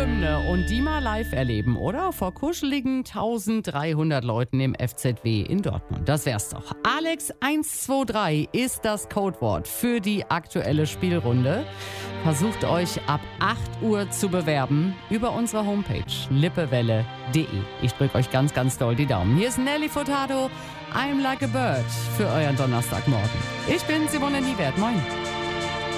Hymne und die mal live erleben, oder? Vor kuscheligen 1300 Leuten im FZW in Dortmund. Das wär's doch. Alex 123 ist das Codewort für die aktuelle Spielrunde. Versucht euch ab 8 Uhr zu bewerben über unsere Homepage lippewelle.de. Ich drücke euch ganz, ganz doll die Daumen. Hier ist Nelly Furtado, I'm Like a Bird für euren Donnerstagmorgen. Ich bin Simone Niewert. Moin.